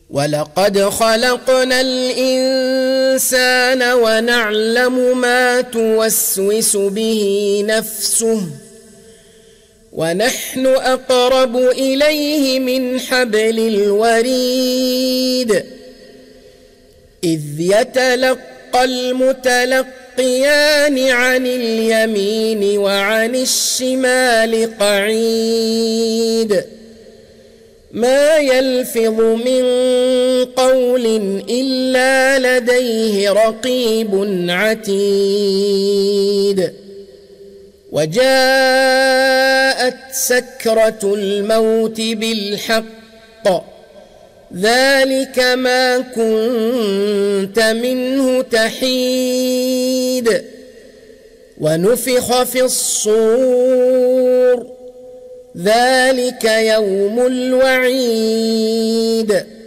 ولقد خلقنا الإنسان ونعلم ما توسوس به نفسه ونحن أقرب إليه من حبل الوريد إذ يتلقى المتلقيان عن اليمين وعن الشمال قعيد ما يلفظ من قول إلا لديه رقيب عتيد وجاءت سكرة الموت بالحق ذلك ما كنت منه تحيد ونفخ في الصور ذلك يوم الوعيد